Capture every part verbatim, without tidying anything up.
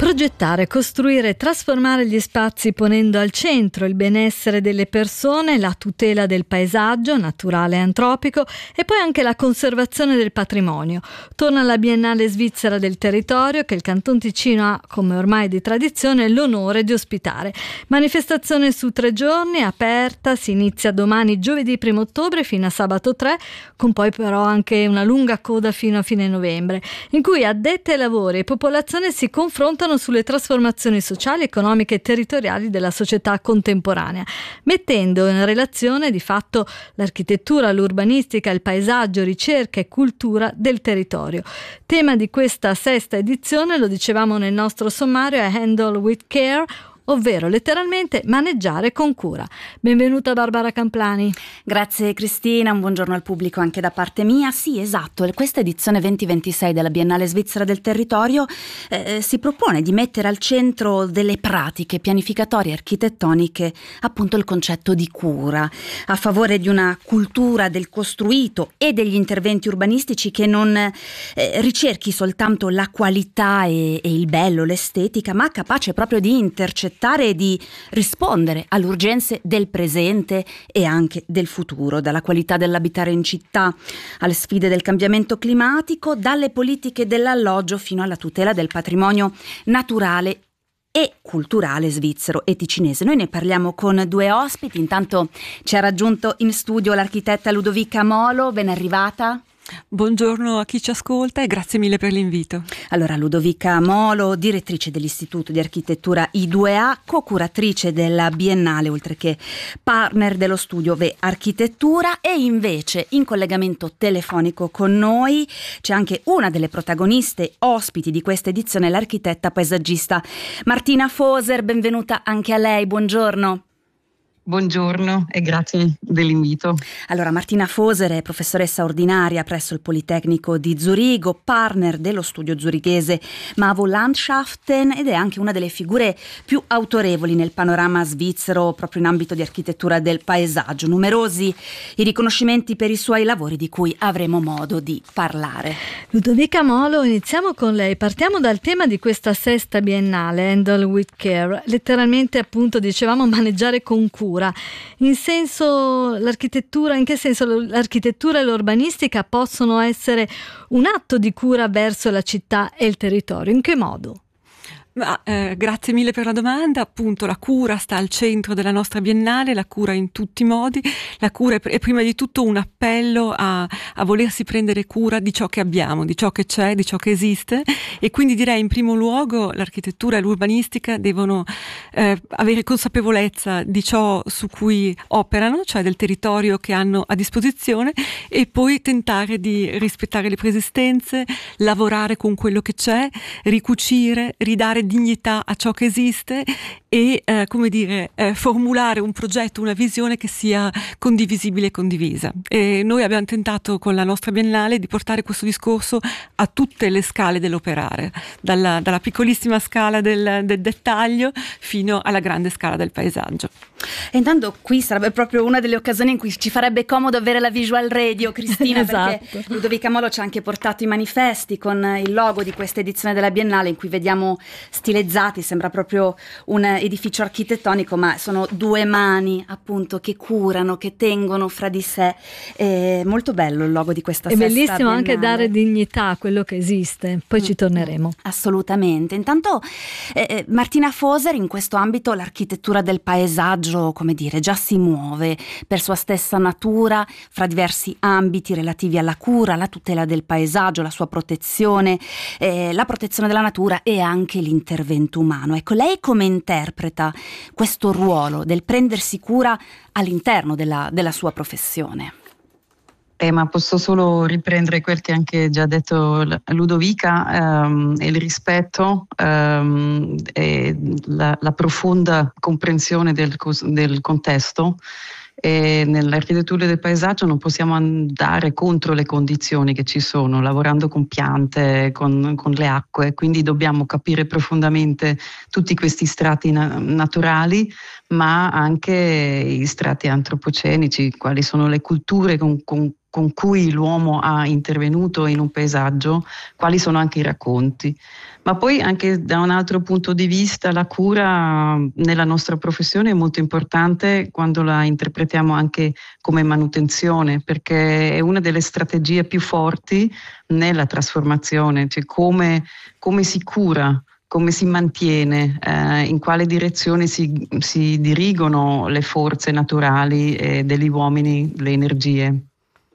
Progettare, costruire e trasformare gli spazi ponendo al centro il benessere delle persone, la tutela del paesaggio naturale e antropico e poi anche la conservazione del patrimonio. Torna la Biennale Svizzera del Territorio che il Canton Ticino ha, come ormai di tradizione, l'onore di ospitare. Manifestazione su tre giorni, aperta, si inizia domani giovedì primo ottobre fino a sabato tre, con poi però anche una lunga coda fino a fine novembre, in cui addetti ai lavori e popolazione si confrontano sulle trasformazioni sociali, economiche e territoriali della società contemporanea, mettendo in relazione di fatto l'architettura, l'urbanistica, il paesaggio, ricerca e cultura del territorio. Tema di questa sesta edizione, lo dicevamo nel nostro sommario, è Handle with Care, ovvero letteralmente maneggiare con cura. Benvenuta Barbara Camplani. Grazie Cristina, un buongiorno al pubblico anche da parte mia. Sì, esatto, questa edizione duemilaventisei della Biennale Svizzera del Territorio eh, si propone di mettere al centro delle pratiche pianificatorie architettoniche appunto il concetto di cura, a favore di una cultura del costruito e degli interventi urbanistici che non eh, ricerchi soltanto la qualità e, e il bello, l'estetica, ma capace proprio di intercettare e di rispondere alle urgenze del presente e anche del futuro, dalla qualità dell'abitare in città alle sfide del cambiamento climatico, dalle politiche dell'alloggio fino alla tutela del patrimonio naturale e culturale svizzero e ticinese. Noi ne parliamo con due ospiti. Intanto ci ha raggiunto in studio l'architetta Ludovica Molo, ben arrivata. Buongiorno a chi ci ascolta e grazie mille per l'invito. Allora, Ludovica Molo, direttrice dell'Istituto di Architettura I due A, co-curatrice della Biennale, oltre che partner dello studio V Architettura, e invece in collegamento telefonico con noi c'è anche una delle protagoniste ospiti di questa edizione, l'architetta paesaggista Martina Foser. Benvenuta anche a lei, buongiorno. Buongiorno e grazie dell'invito. Allora, Martina Foser è professoressa ordinaria presso il Politecnico di Zurigo, partner dello studio zurighese Mavo Landschaften ed è anche una delle figure più autorevoli nel panorama svizzero proprio in ambito di architettura del paesaggio. Numerosi i riconoscimenti per i suoi lavori di cui avremo modo di parlare. Ludovica Molo, iniziamo con lei. Partiamo dal tema di questa sesta biennale, Handle with Care, letteralmente appunto dicevamo maneggiare con cura. In senso l'architettura, in che senso l'architettura e l'urbanistica possono essere un atto di cura verso la città e il territorio? In che modo? Ma, eh, grazie mille per la domanda. Appunto, la cura sta al centro della nostra biennale, la cura in tutti i modi. La cura è, è prima di tutto un appello a, a volersi prendere cura di ciò che abbiamo, di ciò che c'è, di ciò che esiste, e quindi direi in primo luogo l'architettura e l'urbanistica devono eh, avere consapevolezza di ciò su cui operano, cioè del territorio che hanno a disposizione, e poi tentare di rispettare le preesistenze, lavorare con quello che c'è, ricucire, ridare dignità a ciò che esiste e eh, come dire eh, formulare un progetto, una visione che sia condivisibile e condivisa. E noi abbiamo tentato con la nostra biennale di portare questo discorso a tutte le scale dell'operare, dalla, dalla piccolissima scala del, del dettaglio fino alla grande scala del paesaggio. E intanto qui sarebbe proprio una delle occasioni in cui ci farebbe comodo avere la visual radio, Cristina. Esatto. Perché Ludovica Molo ci ha anche portato i manifesti con il logo di questa edizione della Biennale, in cui vediamo stilezzati, sembra proprio un edificio architettonico, ma sono due mani appunto che curano, che tengono fra di sé. È molto bello il logo di questa sesta biennale. È bellissimo biennale. Anche dare dignità a quello che esiste, poi mm. ci torneremo. Assolutamente. Intanto eh, Martina Foser, in questo ambito l'architettura del paesaggio, come dire, già si muove per sua stessa natura fra diversi ambiti relativi alla cura, alla tutela del paesaggio, la sua protezione, eh, la protezione della natura e anche l'intervento umano. Ecco, lei come interpreta questo ruolo del prendersi cura all'interno della, della sua professione? Eh, ma posso solo riprendere quel che anche già detto Ludovica, ehm, il rispetto ehm, e la, la profonda comprensione del, del contesto. E nell'architettura del paesaggio non possiamo andare contro le condizioni che ci sono, lavorando con piante, con, con le acque, quindi dobbiamo capire profondamente tutti questi strati na- naturali, ma anche i strati antropocenici, quali sono le culture con, con con cui l'uomo ha intervenuto in un paesaggio, quali sono anche i racconti. Ma poi anche da un altro punto di vista la cura nella nostra professione è molto importante quando la interpretiamo anche come manutenzione, perché è una delle strategie più forti nella trasformazione, cioè come, come si cura, come si mantiene, eh, in quale direzione si, si dirigono le forze naturali eh, degli uomini, le energie.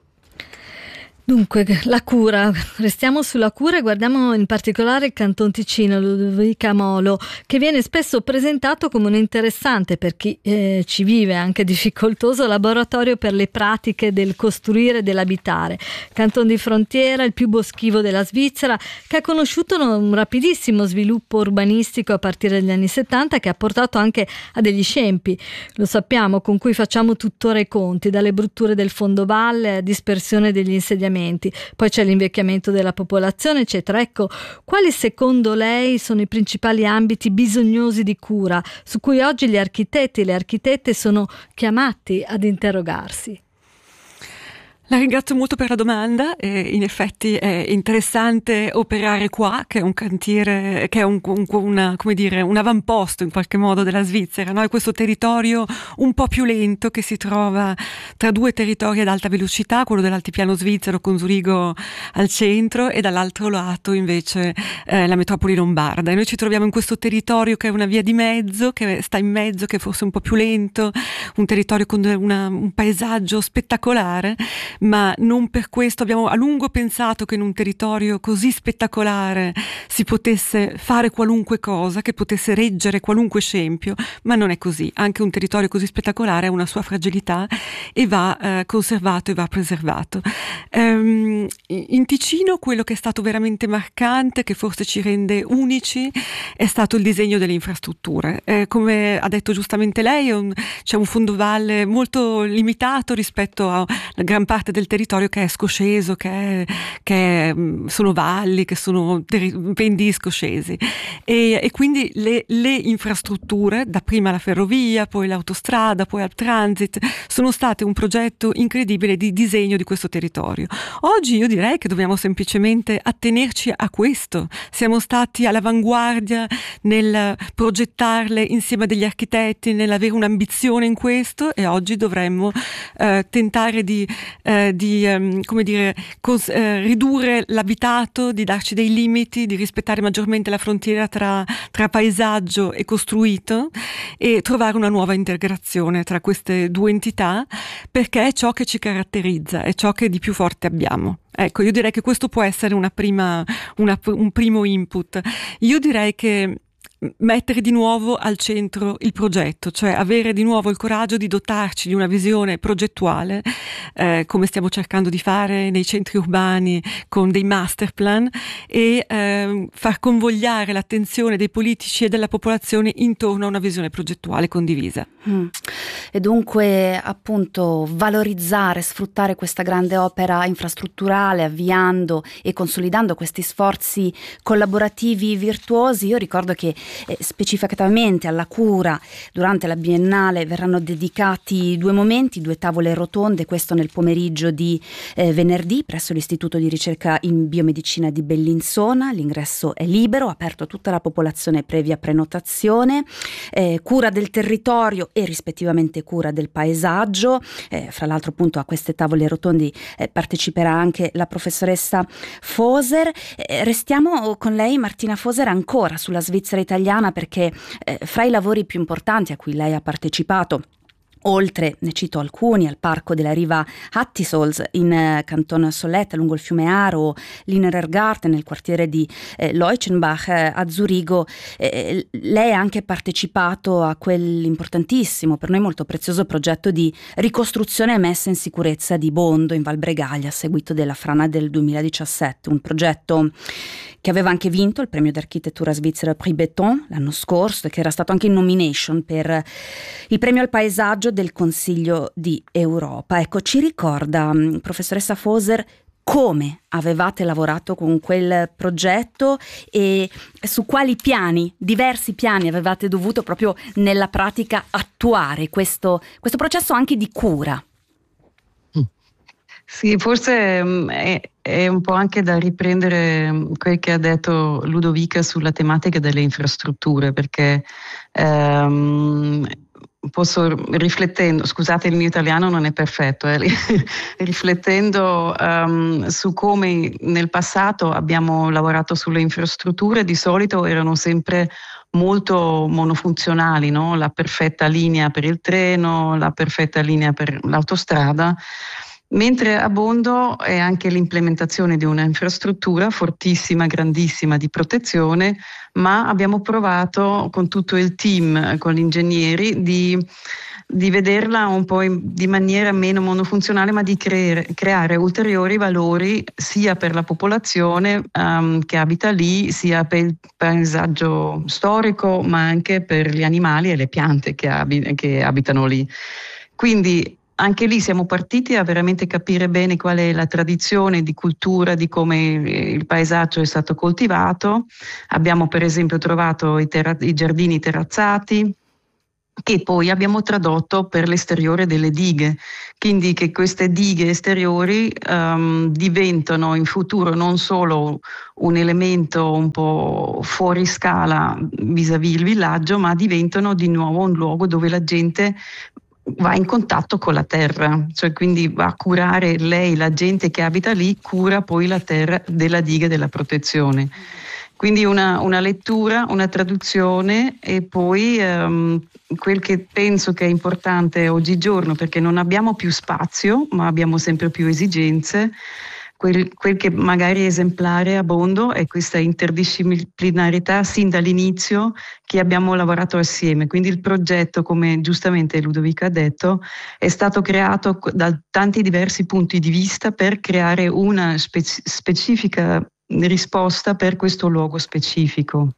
Dunque, la cura, restiamo sulla cura e guardiamo in particolare il Canton Ticino, Ludovica Molo, che viene spesso presentato come un interessante, per chi eh, ci vive, anche difficoltoso, laboratorio per le pratiche del costruire e dell'abitare. Canton di frontiera, il più boschivo della Svizzera, che ha conosciuto un rapidissimo sviluppo urbanistico a partire dagli anni settanta, che ha portato anche a degli scempi, lo sappiamo, con cui facciamo tuttora i conti, dalle brutture del fondovalle a dispersione degli insediamenti. Poi c'è l'invecchiamento della popolazione, eccetera. Ecco, quali secondo lei sono i principali ambiti bisognosi di cura su cui oggi gli architetti e le architette sono chiamati ad interrogarsi? La ringrazio molto per la domanda, e in effetti è interessante operare qua, che è un cantiere, che è un, un, una, come dire, un avamposto in qualche modo della Svizzera, no? È questo territorio un po' più lento che si trova tra due territori ad alta velocità, quello dell'altipiano svizzero con Zurigo al centro e dall'altro lato invece eh, la metropoli lombarda. E noi ci troviamo in questo territorio che è una via di mezzo, che sta in mezzo, che è forse un po' più lento, un territorio con una, un paesaggio spettacolare, ma non per questo abbiamo a lungo pensato che in un territorio così spettacolare si potesse fare qualunque cosa, che potesse reggere qualunque scempio, ma non è così. Anche un territorio così spettacolare ha una sua fragilità e va eh, conservato e va preservato. Um, in Ticino quello che è stato veramente marcante, che forse ci rende unici, è stato il disegno delle infrastrutture. Eh, come ha detto giustamente lei, un, c'è un fondovalle molto limitato rispetto alla gran parte del territorio che è scosceso, che, è, che è, sono valli, che sono pendi scoscesi, e, e quindi le, le infrastrutture, da prima la ferrovia, poi l'autostrada, poi il transit, sono state un progetto incredibile di disegno di questo territorio. Oggi io direi che dobbiamo semplicemente attenerci a questo. Siamo stati all'avanguardia nel progettarle insieme a degli architetti, nell'avere un'ambizione in questo, e oggi dovremmo eh, tentare di eh, di um, come dire cos- eh, ridurre l'abitato, di darci dei limiti, di rispettare maggiormente la frontiera tra, tra paesaggio e costruito, e trovare una nuova integrazione tra queste due entità, perché è ciò che ci caratterizza, è ciò che di più forte abbiamo. Ecco, io direi che questo può essere una prima, una, un primo input. Io direi che mettere di nuovo al centro il progetto, cioè avere di nuovo il coraggio di dotarci di una visione progettuale, eh, come stiamo cercando di fare nei centri urbani con dei master plan, e eh, far convogliare l'attenzione dei politici e della popolazione intorno a una visione progettuale condivisa. Mm. E dunque appunto valorizzare, sfruttare questa grande opera infrastrutturale, avviando e consolidando questi sforzi collaborativi virtuosi. Io ricordo che eh, specificatamente alla cura durante la Biennale verranno dedicati due momenti, due tavole rotonde, questo nel pomeriggio di eh, venerdì presso l'Istituto di Ricerca in Biomedicina di Bellinzona. L'ingresso è libero, aperto a tutta la popolazione previa prenotazione. Eh, cura del territorio e rispettivamente cura del paesaggio. Eh, fra l'altro appunto a queste tavole rotondi eh, parteciperà anche la professoressa Foser. Eh, restiamo con lei, Martina Foser, ancora sulla Svizzera italiana, perché eh, fra i lavori più importanti a cui lei ha partecipato, oltre, ne cito alcuni, al parco della riva Hattisols in eh, Canton Soletta lungo il fiume Aro, l'Innerergarten nel quartiere di eh, Leuchenbach eh, a Zurigo, eh, lei ha anche partecipato a quell'importantissimo, per noi molto prezioso progetto di ricostruzione e messa in sicurezza di Bondo in Val Bregaglia a seguito della frana del duemiladiciassette, un progetto che aveva anche vinto il premio d'architettura svizzera Prix Beton l'anno scorso e che era stato anche in nomination per il premio al paesaggio del Consiglio di Europa. Ecco, ci ricorda, professoressa Foser, come avevate lavorato con quel progetto e su quali piani, diversi piani, avevate dovuto proprio nella pratica attuare questo, questo processo anche di cura? Sì, forse mh, è, è un po' anche da riprendere mh, quel che ha detto Ludovica sulla tematica delle infrastrutture, perché ehm, posso, riflettendo, scusate il mio italiano non è perfetto, eh, riflettendo um, su come nel passato abbiamo lavorato sulle infrastrutture, di solito erano sempre molto monofunzionali, no? La perfetta linea per il treno, la perfetta linea per l'autostrada. Mentre a Bondo è anche l'implementazione di una infrastruttura fortissima, grandissima di protezione, ma abbiamo provato con tutto il team, con gli ingegneri, di, di vederla un po' in, di maniera meno monofunzionale, ma di creare, creare ulteriori valori sia per la popolazione um, che abita lì, sia per il paesaggio storico, ma anche per gli animali e le piante che, abi- che abitano lì. Quindi anche lì siamo partiti a veramente capire bene qual è la tradizione di cultura, di come il paesaggio è stato coltivato. Abbiamo per esempio trovato i, terra- i giardini terrazzati, che poi abbiamo tradotto per l'esteriore delle dighe, quindi che queste dighe esteriori um, diventano in futuro non solo un elemento un po' fuori scala vis-à-vis il villaggio, ma diventano di nuovo un luogo dove la gente va in contatto con la terra, cioè quindi va a curare lei, la gente che abita lì, cura poi la terra della diga e della protezione. Quindi una, una lettura, una traduzione e poi um, quel che penso che è importante oggigiorno, perché non abbiamo più spazio, ma abbiamo sempre più esigenze. Quel, quel che magari è esemplare a Bondo è questa interdisciplinarità sin dall'inizio che abbiamo lavorato assieme. Quindi il progetto, come giustamente Ludovica ha detto, è stato creato da tanti diversi punti di vista per creare una spec- specifica risposta per questo luogo specifico.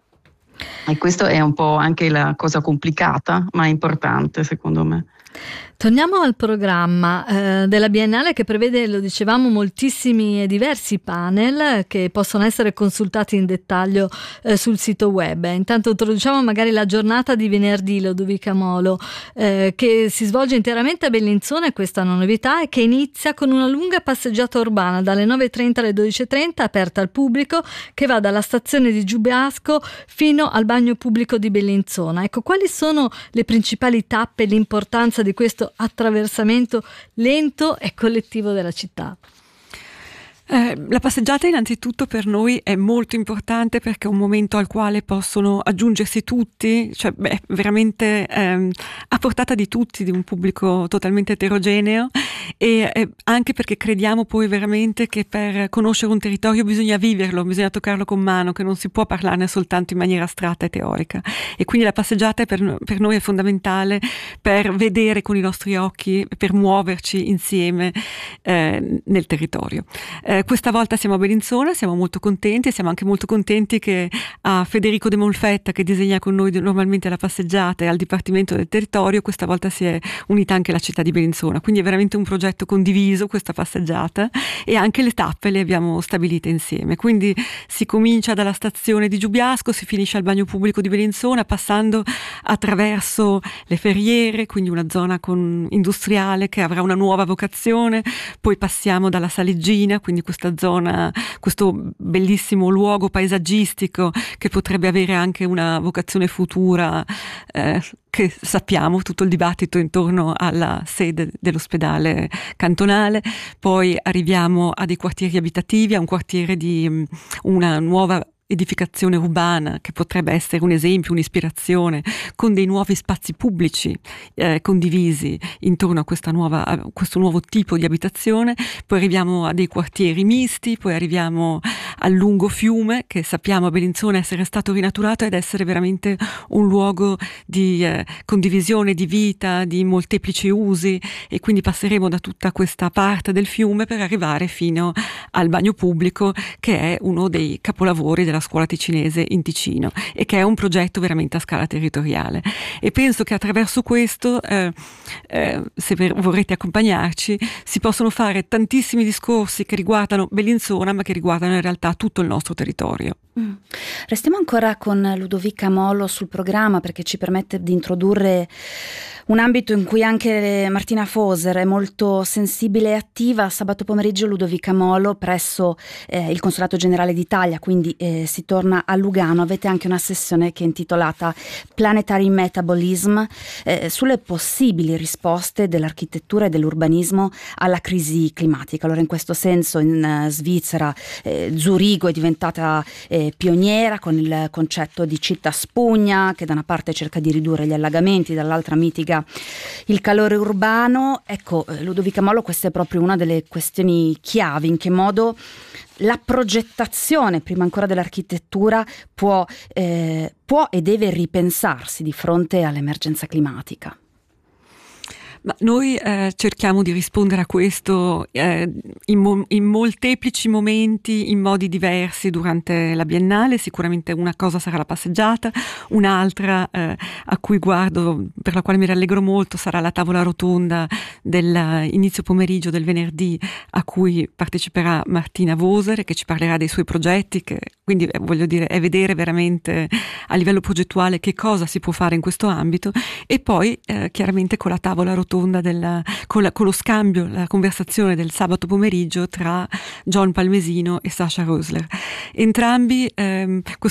E questo è un po' anche la cosa complicata, ma importante secondo me. Torniamo al programma eh, della Biennale, che prevede, lo dicevamo, moltissimi e diversi panel che possono essere consultati in dettaglio eh, sul sito web. Intanto introduciamo magari la giornata di venerdì, Ludovica Molo, eh, che si svolge interamente a Bellinzona, e questa è una novità, e che inizia con una lunga passeggiata urbana dalle nove e trenta alle dodici e trenta, aperta al pubblico, che va dalla stazione di Giubiasco fino al bagno pubblico di Bellinzona. Ecco, quali sono le principali tappe e l'importanza di questo attraversamento lento e collettivo della città? Eh, la passeggiata innanzitutto per noi è molto importante, perché è un momento al quale possono aggiungersi tutti, cioè beh, veramente ehm, a portata di tutti, di un pubblico totalmente eterogeneo, e eh, anche perché crediamo poi veramente che per conoscere un territorio bisogna viverlo, bisogna toccarlo con mano, che non si può parlarne soltanto in maniera astratta e teorica, e quindi la passeggiata è per, per noi è fondamentale per vedere con i nostri occhi, per muoverci insieme eh, nel territorio. Eh, Questa volta siamo a Bellinzona, siamo molto contenti, e siamo anche molto contenti che a Federico De Molfetta, che disegna con noi normalmente la passeggiata, e al Dipartimento del Territorio, questa volta si è unita anche la città di Bellinzona, quindi è veramente un progetto condiviso questa passeggiata, e anche le tappe le abbiamo stabilite insieme. Quindi si comincia dalla stazione di Giubiasco, si finisce al bagno pubblico di Bellinzona, passando attraverso le Ferriere, quindi una zona con, industriale che avrà una nuova vocazione, poi passiamo dalla Saliggina, quindi questa zona, questo bellissimo luogo paesaggistico che potrebbe avere anche una vocazione futura, eh, che sappiamo, tutto il dibattito intorno alla sede dell'ospedale cantonale. Poi arriviamo a dei quartieri abitativi, a un quartiere di um, una nuova edificazione urbana che potrebbe essere un esempio, un'ispirazione, con dei nuovi spazi pubblici eh, condivisi intorno a questa nuova, a questo nuovo tipo di abitazione. Poi arriviamo a dei quartieri misti, poi arriviamo al lungo fiume, che sappiamo a Bellinzona essere stato rinaturato ed essere veramente un luogo di eh, condivisione, di vita, di molteplici usi, e quindi passeremo da tutta questa parte del fiume per arrivare fino al bagno pubblico, che è uno dei capolavori della scuola ticinese in Ticino, e che è un progetto veramente a scala territoriale. E penso che attraverso questo, eh, eh, se ver- vorrete accompagnarci, si possono fare tantissimi discorsi che riguardano Bellinzona, ma che riguardano in realtà tutto il nostro territorio. Mm. Restiamo ancora con Ludovica Molo sul programma, perché ci permette di introdurre Un ambito in cui anche Martina Foser è molto sensibile e attiva. Sabato pomeriggio Ludovica Molo presso eh, il Consolato Generale d'Italia, quindi eh, si torna a Lugano. Avete anche una sessione che è intitolata Planetary Metabolism, eh, sulle possibili risposte dell'architettura e dell'urbanismo alla crisi climatica. Allora, in questo senso in uh, Svizzera eh, Zurigo è diventata eh, pioniera con il concetto di città spugna, che da una parte cerca di ridurre gli allagamenti, dall'altra mitiga il calore urbano. Ecco, Ludovica Molo, questa è proprio una delle questioni chiavi: in che modo la progettazione, prima ancora dell'architettura, può, eh, può e deve ripensarsi di fronte all'emergenza climatica. Ma noi eh, cerchiamo di rispondere a questo eh, in, mo- in molteplici momenti, in modi diversi durante la Biennale. Sicuramente una cosa sarà la passeggiata, un'altra eh, a cui guardo, per la quale mi rallegro molto, sarà la tavola rotonda dell'inizio pomeriggio del venerdì, a cui parteciperà Martina Foser, che ci parlerà dei suoi progetti, che quindi eh, voglio dire è vedere veramente a livello progettuale che cosa si può fare in questo ambito. E poi eh, chiaramente con la tavola rotonda Della, con, la, con lo scambio, la conversazione del sabato pomeriggio tra John Palmesino e Sasha Rösler. Entrambi ehm,